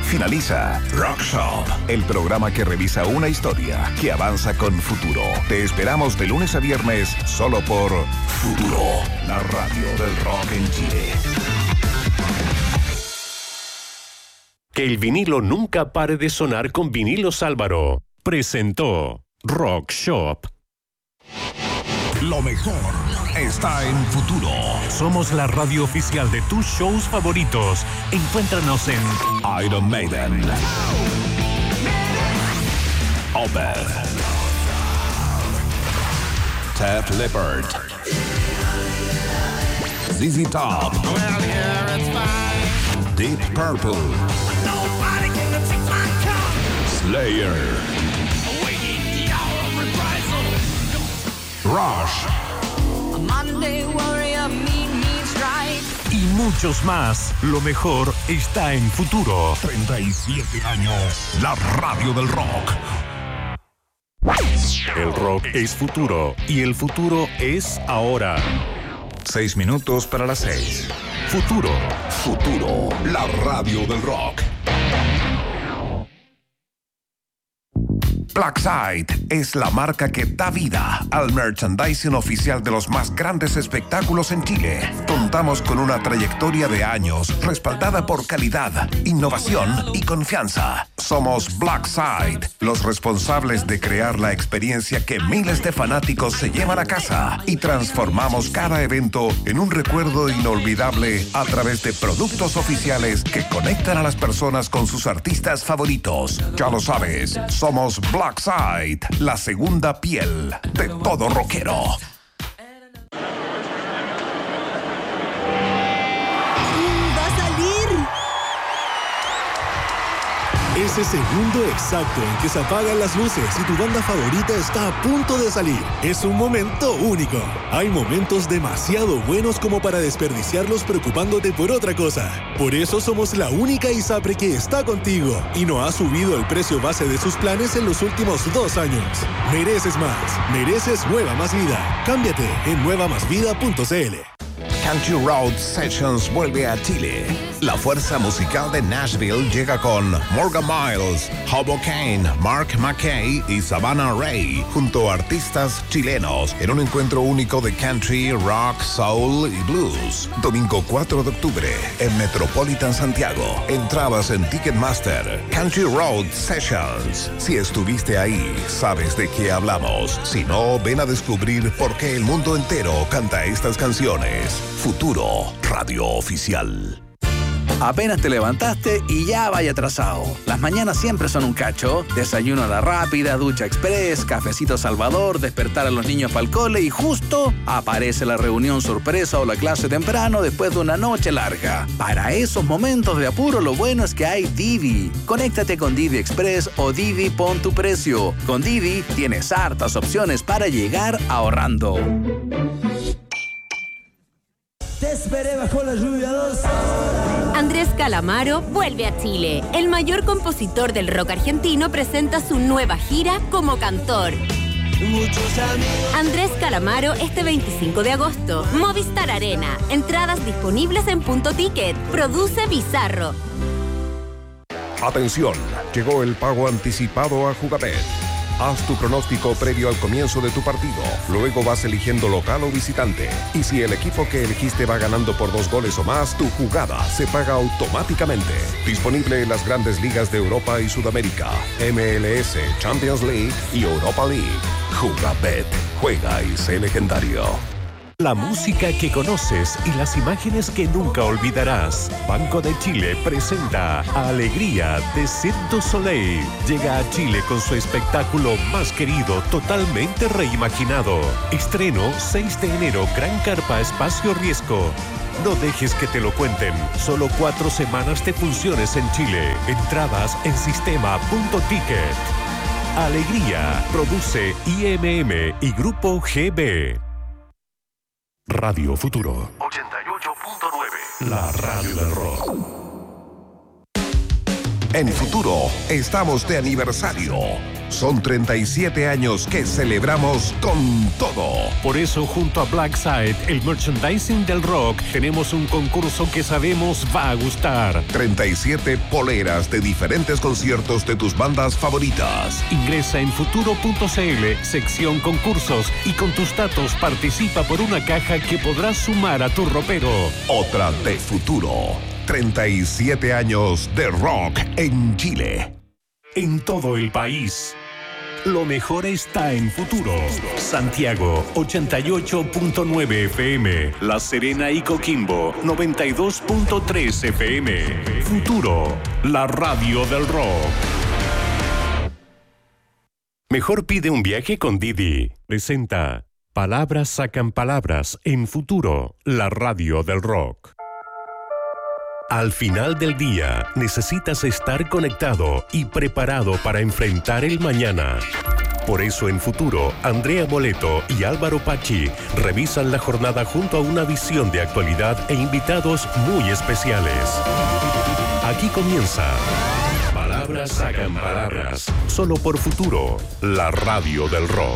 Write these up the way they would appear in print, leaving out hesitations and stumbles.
Finaliza Rock Shop, el programa que revisa una historia que avanza con futuro. Te esperamos de lunes a viernes solo por Futuro, la radio del rock en Chile. Que el vinilo nunca pare de sonar con Vinilos Álvaro. Presentó Rock Shop. Lo mejor está en Futuro. Somos la radio oficial de tus shows favoritos. Encuéntranos en Iron Maiden, Opeth, Def Leppard, ZZ Top, Deep Purple, Slayer, Rush y muchos más. Lo mejor está en Futuro. 37 años, la radio del rock. El rock es futuro y el futuro es ahora. 6 minutos para las 6. Futuro. Futuro, la radio del rock. Blackside es la marca que da vida al merchandising oficial de los más grandes espectáculos en Chile. Contamos con una trayectoria de años respaldada por calidad, innovación y confianza. Somos Blackside, los responsables de crear la experiencia que miles de fanáticos se llevan a casa y transformamos cada evento en un recuerdo inolvidable a través de productos oficiales que conectan a las personas con sus artistas favoritos. Ya lo sabes, somos Blackside, la segunda piel de todo rockero. ¡Va a salir! Ese segundo exacto en que se apagan las luces y tu banda favorita está a punto de salir es un momento único. Hay momentos demasiado buenos como para desperdiciarlos preocupándote por otra cosa. Por eso somos la única ISAPRE que está contigo y no ha subido el precio base de sus planes en los últimos 2 años. Mereces más. Mereces Nueva Más Vida. Cámbiate en nuevamasvida.cl. Country Road Sessions vuelve a Chile. La fuerza musical de Nashville llega con Morgan Miles, Hobo Kane, Mark McKay y Savannah Ray, junto a artistas chilenos, en un encuentro único de country, rock, soul y blues. Domingo 4 de octubre, en Metropolitan Santiago. Entradas en Ticketmaster. Country Road Sessions. Si estuviste ahí, sabes de qué hablamos. Si no, ven a descubrir por qué el mundo entero canta estas canciones. Futuro, radio oficial. Apenas te levantaste y ya vaya atrasado. Las mañanas siempre son un cacho. Desayuno a la rápida, ducha express, cafecito Salvador, despertar a los niños para el cole y justo aparece la reunión sorpresa o la clase temprano después de una noche larga. Para esos momentos de apuro lo bueno es que hay Didi. Conéctate con Didi Express o Didi Pon tu Precio. Con Didi tienes hartas opciones para llegar ahorrando. Te esperé bajo la lluvia 2 horas. Andrés Calamaro vuelve a Chile. El mayor compositor del rock argentino presenta su nueva gira como cantor. Andrés Calamaro este 25 de agosto. Movistar Arena. Entradas disponibles en Punto Ticket. Produce Bizarro. Atención, llegó el pago anticipado a Jugabet. Haz tu pronóstico previo al comienzo de tu partido. Luego vas eligiendo local o visitante. Y si el equipo que elegiste va ganando por 2 goles o más, tu jugada se paga automáticamente. Disponible en las grandes ligas de Europa y Sudamérica, MLS, Champions League y Europa League. Jugabet. Juega y sé legendario. La música que conoces y las imágenes que nunca olvidarás. Banco de Chile presenta Alegría de Cirque du Soleil. Llega a Chile con su espectáculo más querido, totalmente reimaginado. Estreno 6 de enero, Gran Carpa Espacio Riesgo. No dejes que te lo cuenten. Solo 4 semanas de funciones en Chile. Entradas en sistema.ticket. Alegría. Produce IMM y Grupo GB. Radio Futuro 88.9. La radio del rock. En Futuro estamos de aniversario. Son 37 años que celebramos con todo. Por eso, junto a Blackside, el merchandising del rock, tenemos un concurso que sabemos va a gustar. 37 poleras de diferentes conciertos de tus bandas favoritas. Ingresa en futuro.cl, sección concursos, y con tus datos participa por una caja que podrás sumar a tu ropero. Otra de Futuro. 37 años de rock en Chile. En todo el país, lo mejor está en Futuro. Santiago, 88.9 FM. La Serena y Coquimbo, 92.3 FM. Futuro, la radio del rock. Mejor pide un viaje con Didi. Presenta Palabras sacan palabras en Futuro, la radio del rock. Al final del día, necesitas estar conectado y preparado para enfrentar el mañana. Por eso en Futuro, Andrea Moleto y Álvaro Pachi revisan la jornada junto a una visión de actualidad e invitados muy especiales. Aquí comienza Palabras sacan palabras, solo por Futuro, la radio del rock.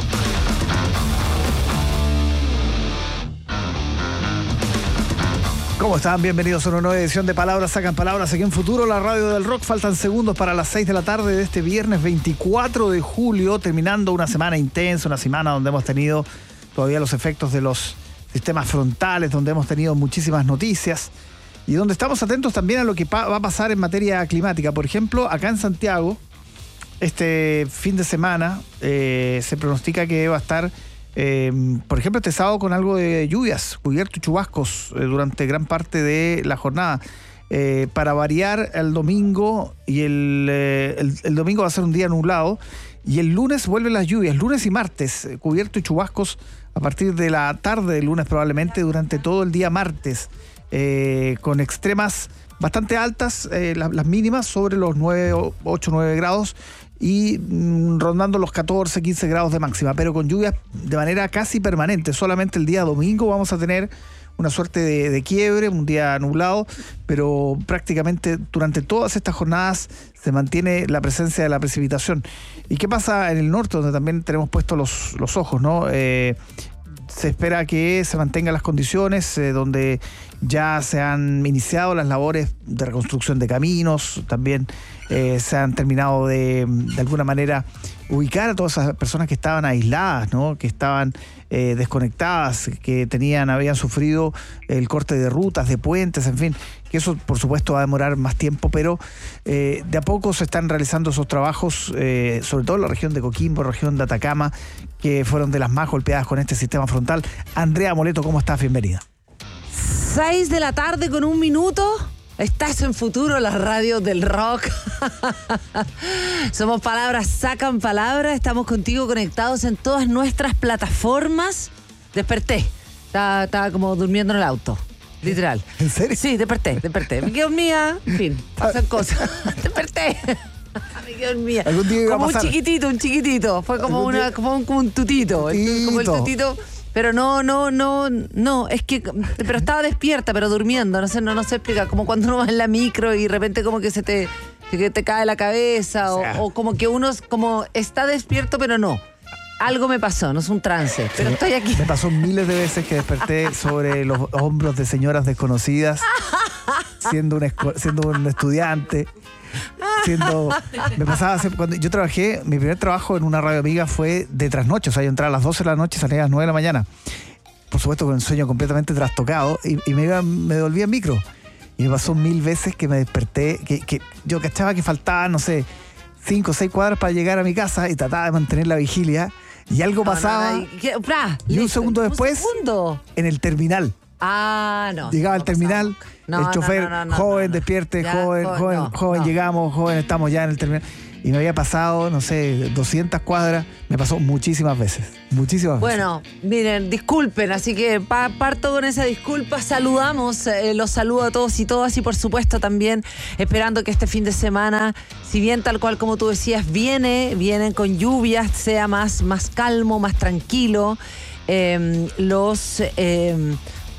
¿Cómo están? Bienvenidos a una nueva edición de Palabras Sacan Palabras aquí en Futuro, la radio del rock. Faltan segundos para las 6 de la tarde de este viernes 24 de julio, terminando una semana intensa, una semana donde hemos tenido todavía los efectos de los sistemas frontales, donde hemos tenido muchísimas noticias y donde estamos atentos también a lo que va a pasar en materia climática. Por ejemplo, acá en Santiago, este fin de semana se pronostica que va a estar... por ejemplo, este sábado con algo de lluvias, cubiertos y chubascos durante gran parte de la jornada. Para variar, el domingo y el domingo va a ser un día nublado y el lunes vuelven las lluvias, lunes y martes, cubiertos y chubascos a partir de la tarde del lunes probablemente durante todo el día martes, con extremas bastante altas, las mínimas sobre los 8 o 9 grados y rondando los 14, 15 grados de máxima, pero con lluvias de manera casi permanente. Solamente el día domingo vamos a tener una suerte de quiebre, un día nublado, pero prácticamente durante todas estas jornadas se mantiene la presencia de la precipitación. ¿Y qué pasa en el norte, donde también tenemos puestos los ojos, ¿no? Se espera que se mantengan las condiciones, donde ya se han iniciado las labores de reconstrucción de caminos, también se han terminado de alguna manera ubicar a todas esas personas que estaban aisladas, ¿no? Que estaban desconectadas, que habían sufrido el corte de rutas, de puentes, en fin, que eso por supuesto va a demorar más tiempo, pero de a poco se están realizando esos trabajos, sobre todo en la región de Coquimbo, región de Atacama, que fueron de las más golpeadas con este sistema frontal. Andrea Moleto, ¿cómo estás? Bienvenida. 6 de la tarde con 1 minuto. Estás en Futuro, la radio del rock. Somos Palabras Sacan Palabras. Estamos contigo conectados en todas nuestras plataformas. Desperté. Estaba como durmiendo en el auto. Literal. ¿En serio? Sí, desperté. Me quedo dormida. En fin, pasan cosas. Desperté. Me quedo dormida. ¿Algún día iba a como pasar? un chiquitito. Fue como un tutito. Como el tutito. Pero no, es que, pero estaba despierta, pero durmiendo, no se explica, como cuando uno va en la micro y de repente como que se te cae la cabeza, o como que uno como está despierto, pero no. Algo me pasó, no es un trance, pero estoy aquí. Me pasó miles de veces que desperté sobre los hombros de señoras desconocidas, siendo un estudiante. Me pasaba cuando yo trabajé, mi primer trabajo en una radio amiga fue de trasnoche, o sea, yo entraba a las 12 de la noche y salía a las 9 de la mañana, por supuesto con el sueño completamente trastocado, y me devolvía en micro, y me pasó 1000 veces que me desperté, que yo cachaba que faltaban, no sé, 5 o 6 cuadras para llegar a mi casa y trataba de mantener la vigilia, y algo pasaba, y un segundo después, en el terminal. No. Llegaba al terminal, el chofer, joven, despierte, joven, llegamos, joven, estamos ya en el terminal. Y me había pasado, no sé, 200 cuadras, me pasó muchísimas veces. Bueno, miren, disculpen, así que parto con esa disculpa, saludamos, los saludo a todos y todas, y por supuesto también esperando que este fin de semana, si bien tal cual como tú decías, vienen con lluvias, sea más calmo, más tranquilo,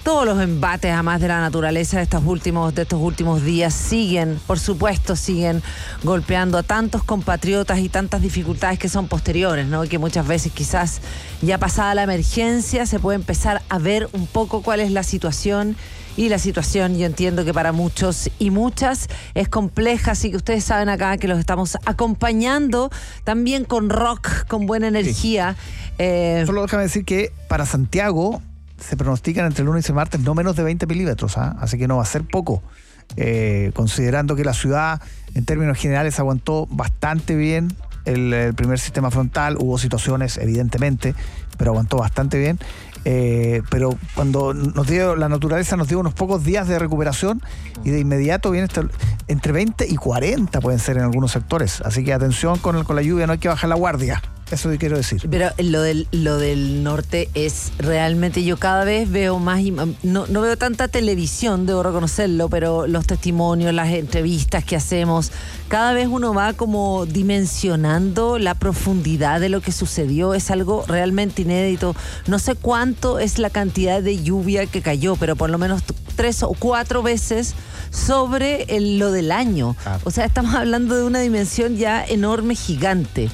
todos los embates además de la naturaleza de estos últimos días siguen golpeando a tantos compatriotas y tantas dificultades que son posteriores, ¿no? Que muchas veces quizás ya pasada la emergencia se puede empezar a ver un poco cuál es la situación. Y la situación, yo entiendo que para muchos y muchas es compleja, así que ustedes saben acá que los estamos acompañando también con rock, con buena energía. Sí. Solo déjame decir que para Santiago se pronostican entre el lunes y el martes no menos de 20 milímetros, así que no va a ser poco. Considerando que la ciudad en términos generales aguantó bastante bien el primer sistema frontal, hubo situaciones evidentemente, pero aguantó bastante bien. Pero cuando la naturaleza nos dio unos pocos días de recuperación y de inmediato viene entre 20 y 40 pueden ser en algunos sectores, así que atención con la lluvia, no hay que bajar la guardia. Eso que quiero decir. Pero lo del norte es realmente, yo cada vez veo más, no veo tanta televisión, debo reconocerlo, pero los testimonios, las entrevistas que hacemos, cada vez uno va como dimensionando la profundidad de lo que sucedió. Es algo realmente inédito. No sé cuánto es la cantidad de lluvia que cayó, pero por lo menos 3 o 4 veces sobre lo del año. Claro. O sea, estamos hablando de una dimensión ya enorme, gigante.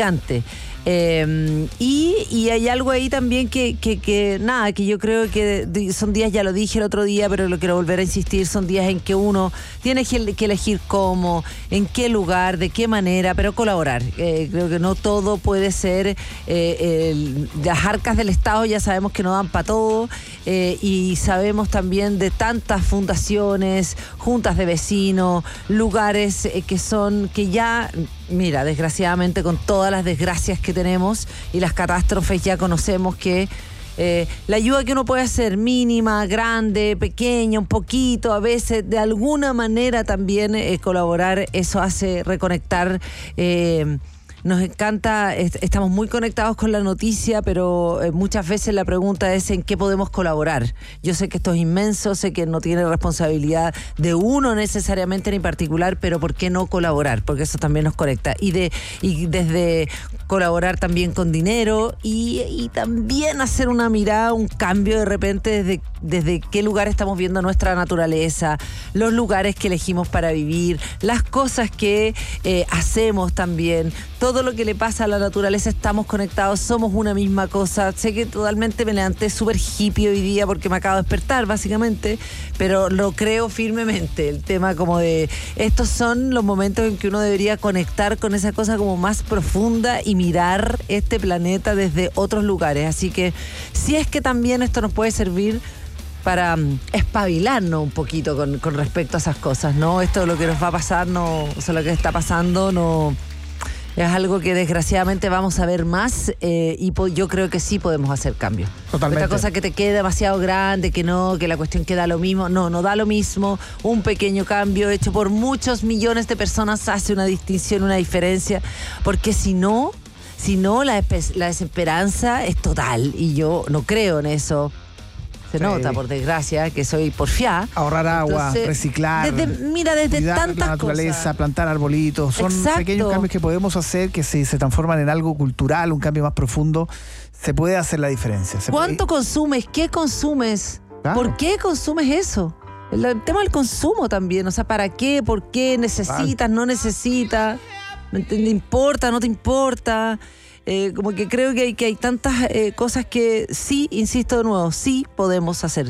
Y hay algo ahí también que yo creo que son días, ya lo dije el otro día, pero lo quiero volver a insistir, son días en que uno tiene que elegir cómo, en qué lugar, de qué manera, pero colaborar. Creo que no todo puede ser, las arcas del Estado ya sabemos que no dan para todo, y sabemos también de tantas fundaciones, juntas de vecinos, lugares que ya... Mira, desgraciadamente con todas las desgracias que tenemos y las catástrofes ya conocemos que la ayuda que uno puede hacer, mínima, grande, pequeña, un poquito, a veces de alguna manera también colaborar, eso hace reconectar. Nos encanta, estamos muy conectados con la noticia, pero muchas veces la pregunta es ¿en qué podemos colaborar? Yo sé que esto es inmenso, sé que no tiene responsabilidad de uno necesariamente ni particular, pero ¿por qué no colaborar? Porque eso también nos conecta. Y desde colaborar también con dinero y también hacer una mirada, un cambio de repente desde qué lugar estamos viendo nuestra naturaleza, los lugares que elegimos para vivir, las cosas que hacemos también. Todo lo que le pasa a la naturaleza, estamos conectados, somos una misma cosa. Sé que totalmente me levanté súper hippie hoy día porque me acabo de despertar, básicamente, pero lo creo firmemente. El tema como de, estos son los momentos en que uno debería conectar con esa cosa como más profunda y mirar este planeta desde otros lugares. Así que, si es que también esto nos puede servir para espabilarnos un poquito con respecto a esas cosas, ¿no? Esto, lo que nos va a pasar, no, o sea, lo que está pasando, no... Es algo que desgraciadamente vamos a ver más, y yo creo que sí podemos hacer cambios. Totalmente. Esta cosa que te quede demasiado grande, que la cuestión queda lo mismo. No da lo mismo. Un pequeño cambio hecho por muchos millones de personas hace una distinción, una diferencia. Porque si no, la desesperanza es total. Y yo no creo en eso. Se nota, por desgracia, que soy porfiada. Ahorrar agua, reciclar. Desde tantas la naturaleza, cosas. Plantar arbolitos. Son pequeños cambios que podemos hacer que si se transforman en algo cultural, un cambio más profundo, se puede hacer la diferencia. ¿Cuánto consumes? ¿Qué consumes? Claro. ¿Por qué consumes eso? El tema del consumo también. O sea, ¿para qué? ¿Por qué? ¿Necesitas? ¿No necesitas? ¿Te importa? ¿No te importa? Como que creo que hay tantas cosas que sí, insisto de nuevo, sí podemos hacer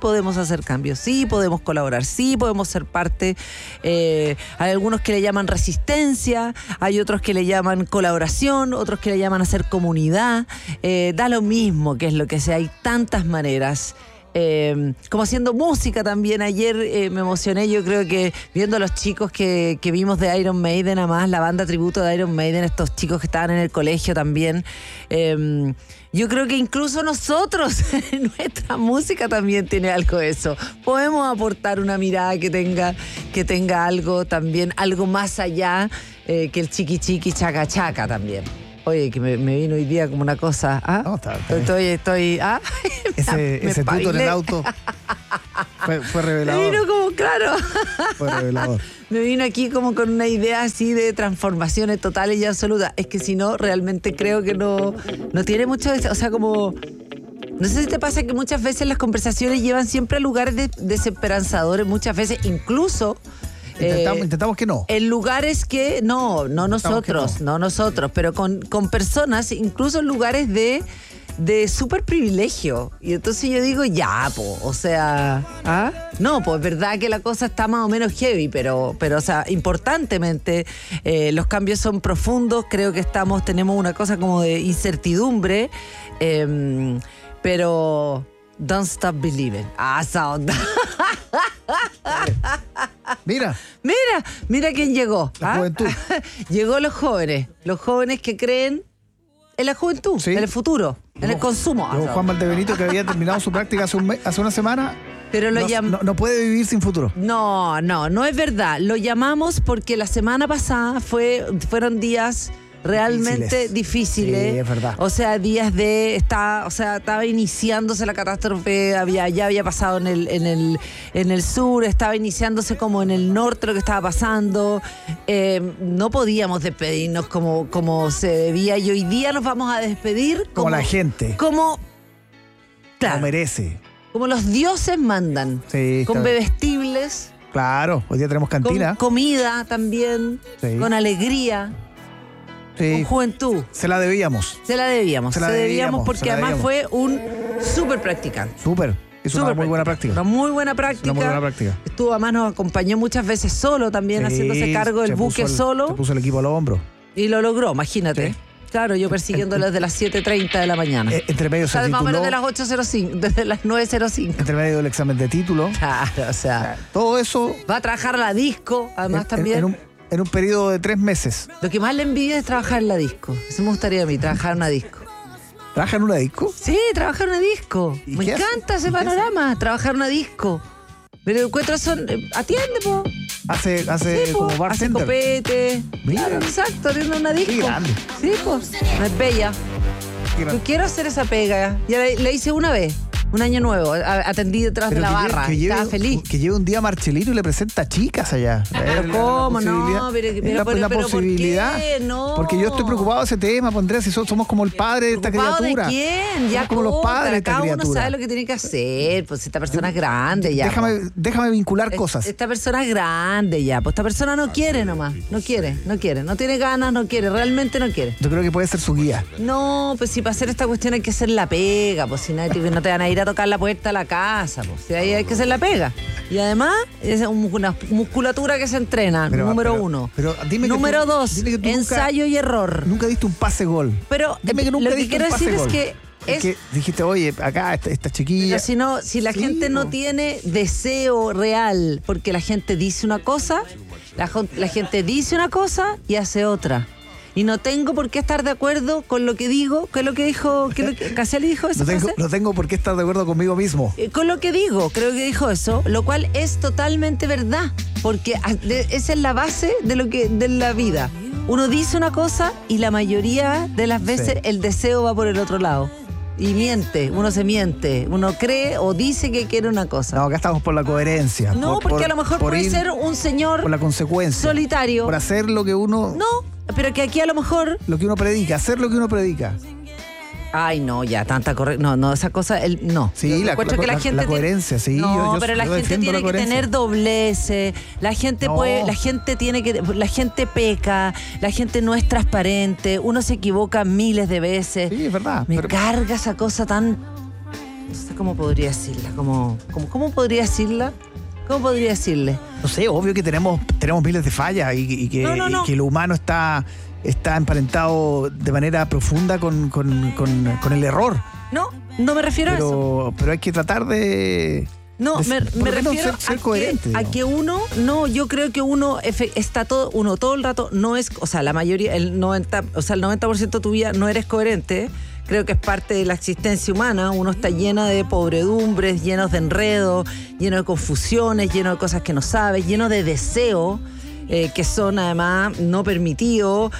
cambios, sí podemos colaborar, sí podemos ser parte. Hay algunos que le llaman resistencia, hay otros que le llaman colaboración, otros que le llaman hacer comunidad. Da lo mismo que es lo que sea, hay tantas maneras. Como haciendo música también. Ayer me emocioné, yo creo que viendo a los chicos que vimos de Iron Maiden, además la banda tributo de Iron Maiden, estos chicos que estaban en el colegio también. Yo creo que incluso nosotros, nuestra música también tiene algo de eso. Podemos aportar una mirada que tenga algo también, algo más allá que el chiqui chiqui chaca chaca también. Oye, que me vino hoy día como una cosa. ¿Ah? No, está estoy. ¿Ah? Ese tuto en el auto fue revelador. Me vino como, claro. Fue revelador. Me vino aquí como con una idea así de transformaciones totales y absolutas. Es que si no, realmente creo que no tiene mucho de eso. O sea, como No sé si te pasa que muchas veces las conversaciones llevan siempre a lugares desesperanzadores, muchas veces incluso... Intentamos que no. En lugares que... No nosotros, pero con personas, incluso en lugares de súper privilegio. Y entonces yo digo, o sea... No, pues es verdad que la cosa está más o menos heavy, pero o sea, importantemente los cambios son profundos. Creo que tenemos una cosa como de incertidumbre, pero don't stop believing. Esa onda. Mira quién llegó. La juventud. Llegó los jóvenes que creen en la juventud, en el futuro, en el consumo. Juan Valdebenito, que había terminado su práctica hace una semana, pero no puede vivir sin futuro. No es verdad. Lo llamamos porque la semana pasada fueron días realmente difíciles. Sí, es verdad. O sea, días estaba iniciándose la catástrofe, ya había pasado en el sur, estaba iniciándose como en el norte lo que estaba pasando. No podíamos despedirnos como se debía, y hoy día nos vamos a despedir como la gente. Como merece. Como los dioses mandan. Sí, con bebestibles. Claro, hoy día tenemos cantina. Con comida también. Sí. Con alegría. Sí. Con juventud. Se la debíamos porque además fue un súper practicante. Hizo una muy buena práctica. Una muy buena práctica. Estuvo, además nos acompañó muchas veces solo también, haciéndose cargo del buque solo. Se puso el equipo al hombro. Y lo logró, imagínate. Sí. Claro, yo persiguiéndolo desde las 7:30 de la mañana. Entre medio se tituló. Más o menos de las 8:05, desde las 9:05. Entre medio del examen de título. Claro, o sea. Todo eso. Va a trabajar a la disco, además también. En un periodo de 3 meses. Lo que más le envidia es trabajar en la disco. Eso me gustaría a mí, trabajar en una disco. ¿Trabaja en una disco? Sí, trabajar en una disco. Me encanta ese panorama, trabajar en una disco. Pero encuentros atiende, po. Hace como bartender. Hace copete. Claro, exacto, atiende una disco. Qué grande. Sí, pues. Es bella. Yo quiero hacer esa pega. Ya la hice una vez. Un año nuevo, atendí detrás de la barra, estaba feliz. Que lleve un día a Marcelino y le presenta chicas allá. Pero ¿cómo? No, pero la posibilidad. ¿por qué? No. Porque yo estoy preocupado de ese tema, Andrea, si somos como el padre de esta criatura. ¿De quién? Ya como los padres de esta criatura. Cada uno sabe lo que tiene que hacer, pues esta persona es grande ya. Déjame vincular cosas. Esta persona es grande ya, pues esta persona no quiere nomás, no tiene ganas, no quiere, realmente no quiere. Yo creo que puede ser su guía. No, pues si para hacer esta cuestión hay que hacer la pega, pues si no te van a ir a tocar la puerta a la casa, pues si ahí hay que hacer la pega. Y además es una musculatura que se entrena, número 1. Pero dime número 2, ensayo y error. Nunca diste un pase gol. Pero dime que nunca lo que quiero decir es que dijiste, oye, acá esta chiquilla. Pero si la gente no tiene deseo real, porque la gente dice una cosa, la gente dice una cosa y hace otra. Y no tengo por qué estar de acuerdo con lo que digo, ¿qué es lo que dijo? ¿Caselli dijo eso? No tengo por qué estar de acuerdo conmigo mismo. Con lo que digo, creo que dijo eso, lo cual es totalmente verdad, porque esa es la base de la vida. Uno dice una cosa y la mayoría de las veces el deseo va por el otro lado. Y uno se miente, uno cree o dice que quiere una cosa. No, acá estamos por la coherencia. No, porque a lo mejor puede ser un señor por la consecuencia, solitario. Por hacer lo que uno... No, pero que aquí a lo mejor... Lo que uno predica, hacer lo que uno predica. Ay, no, ya, tanta correcta. No, esa cosa, no. Sí, la coherencia, sí. No, pero la gente tiene que tener dobleces. La gente la gente peca, la gente no es transparente, uno se equivoca miles de veces. Sí, es verdad. Me carga esa cosa tan... No sé cómo podría decirla, ¿cómo podría decirla? ¿Cómo podría decirle? No sé, obvio que tenemos miles de fallas y que lo humano está emparentado de manera profunda con el error. No me refiero a eso. Pero hay que tratar de... Me refiero ser coherente, a que uno, yo creo que uno todo el rato no es, o sea, la mayoría, el 90% de tu vida no eres coherente. Creo que es parte de la existencia humana. Uno está lleno de podredumbres, llenos de enredos, lleno de confusiones, lleno de cosas que no sabes, lleno de deseo. Que son además no permitidos,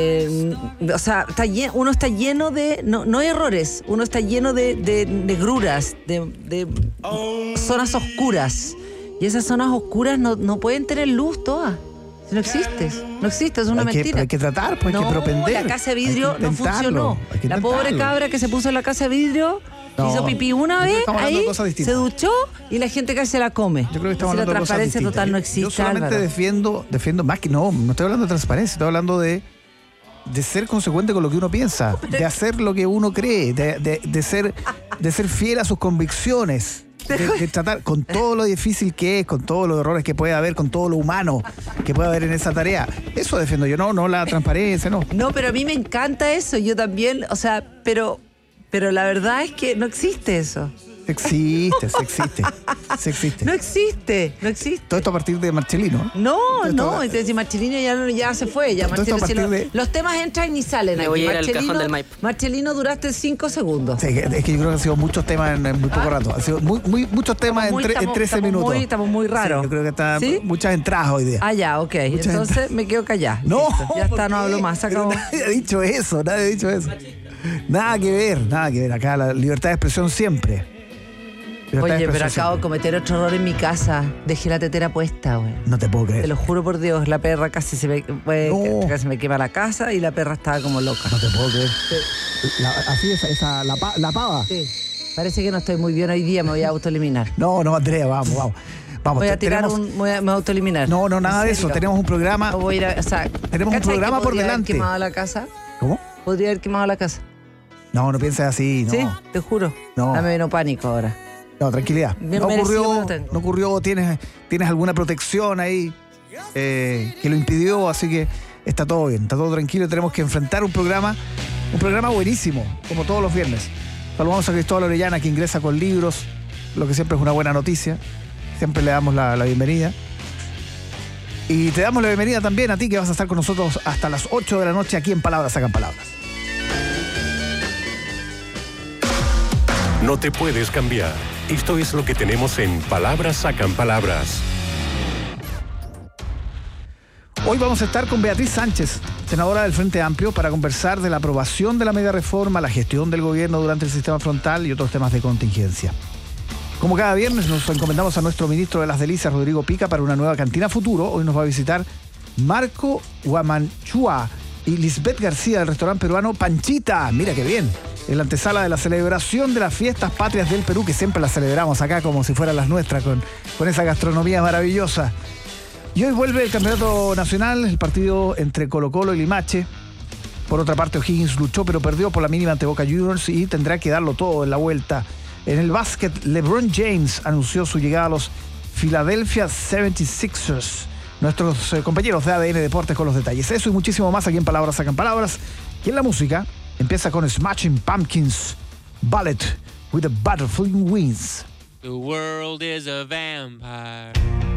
o sea, uno está lleno de, no errores, uno está lleno de gruras, de zonas oscuras, y esas zonas oscuras no pueden tener luz todas. No existe, es una mentira. Hay que tratar, pues hay que propender. La casa de vidrio no funcionó. La pobre cabra que se puso en la casa de vidrio hizo pipí una vez, ahí se duchó y la gente casi se la come. Yo creo que estamos hablando la de cosas transparencia distintas. total no existe. Yo solamente defiendo más que no estoy hablando de transparencia, estoy hablando de ser consecuente con lo que uno piensa, de hacer lo que uno cree, de ser fiel a sus convicciones. De tratar con todo lo difícil que es, con todos los errores que puede haber, con todo lo humano que puede haber en esa tarea. Eso defiendo yo, no la transparencia, no. No, pero a mí me encanta eso, yo también, o sea, pero la verdad es que no existe eso. Existe. No existe. Todo esto a partir de Marchelino. No, entonces Marchelino ya se fue. Ya Marchelino, los temas entran y salen. Me voy a ir al cajón del Maipo. Marchelino, duraste 5 segundos. Sí, es que yo creo que han sido muchos temas en muy poco rato. Han sido muchos temas en 13 minutos. Estamos muy raros. Sí, yo creo que están muchas entradas hoy día. Ya, ok. Entonces me quedo callada. No. Listo. Ya está, no hablo más. Se acabó. Nadie ha dicho eso. Nada que ver. Acá la libertad de expresión siempre. Oye, pero acabo de cometer otro error en mi casa. Dejé la tetera puesta, güey. No te puedo creer. Te lo juro por Dios, la perra casi se me quema la casa y la perra estaba como loca. No te puedo creer. Sí. Así es, la pava. Sí. Parece que no estoy muy bien hoy día, me voy a autoeliminar. No, Andrea, vamos. Voy a tirar me voy a autoeliminar. No, nada de eso. Tenemos un programa. No voy a ir tenemos un programa por delante. ¿Podría haber quemado la casa? ¿Cómo? ¿Podría haber quemado la casa? No pienses así, no. Sí, te juro. No. Me vino pánico ahora. No, tranquilidad. No ocurrió, tienes alguna protección ahí que lo impidió, así que está todo bien, está todo tranquilo. Tenemos que enfrentar un programa buenísimo, como todos los viernes. Saludamos a Cristóbal Orellana, que ingresa con libros, lo que siempre es una buena noticia. Siempre le damos la bienvenida. Y te damos la bienvenida también a ti, que vas a estar con nosotros hasta las 8 de la noche aquí en Palabras Sacan Palabras. No te puedes cambiar. Esto es lo que tenemos en Palabras Sacan Palabras. Hoy vamos a estar con Beatriz Sánchez, senadora del Frente Amplio, para conversar de la aprobación de la mega reforma, la gestión del gobierno durante el sistema frontal y otros temas de contingencia. Como cada viernes nos encomendamos a nuestro ministro de las Delicias, Rodrigo Pica, para una nueva cantina futuro. Hoy nos va a visitar Marco Guamanchua y Lisbeth García del restaurante peruano Panchita. Mira qué bien. En la antesala de la celebración de las fiestas patrias del Perú, que siempre las celebramos acá como si fueran las nuestras, con esa gastronomía maravillosa. Y hoy vuelve el campeonato nacional, el partido entre Colo-Colo y Limache. Por otra parte, O'Higgins luchó pero perdió por la mínima ante Boca Juniors y tendrá que darlo todo en la vuelta. En el básquet, LeBron James anunció su llegada a los Philadelphia 76ers. Nuestros compañeros de ADN Deportes con los detalles. Eso y muchísimo más aquí en Palabras Sacan Palabras. Y en la música empieza con Smashing Pumpkins, Ballet with the Butterfly Wings. The world is a vampire.